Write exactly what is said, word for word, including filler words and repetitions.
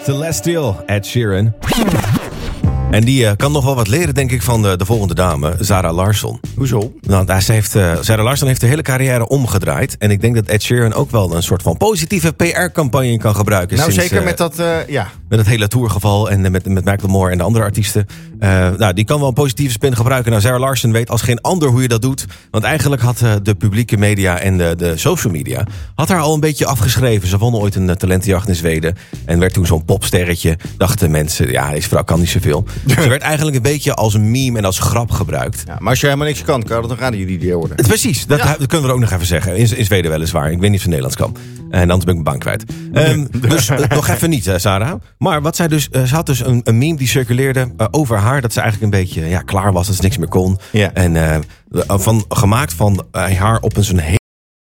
Celestial, Ed Sheeran. En die uh, kan nog wel wat leren, denk ik, van de, de volgende dame, Zara Larsson. Hoezo? Nou, daar, ze heeft, uh, Zara Larsson heeft de hele carrière omgedraaid. En ik denk dat Ed Sheeran ook wel een soort van positieve P R-campagne kan gebruiken. Nou, sinds, zeker uh, met dat, uh, ja. Met het hele tourgeval en met, met Michael Moore en de andere artiesten. Uh, nou, die kan wel een positieve spin gebruiken. Nou, Zara Larsson weet als geen ander hoe je dat doet. Want eigenlijk had uh, de publieke media en de, de social media had haar al een beetje afgeschreven. Ze won ooit een uh, talentenjacht in Zweden. En werd toen zo'n popsterretje. Dachten mensen, ja, deze vrouw kan niet zoveel. Ze werd eigenlijk een beetje als een meme en als grap gebruikt. Ja, maar als je helemaal niks kan, kan dat nog aan die idee worden. Precies, dat, ja. dat kunnen we ook nog even zeggen. In, in Zweden weliswaar. Ik weet niet of ze Nederlands kan. En anders ben ik mijn baan kwijt. Um, dus uh, nog even niet, uh, Sarah. Maar wat zij dus, uh, ze had dus een, een meme die circuleerde uh, over haar. Dat ze eigenlijk een beetje ja, klaar was, dat ze niks meer kon. Ja. En uh, van, gemaakt van uh, haar op een zo'n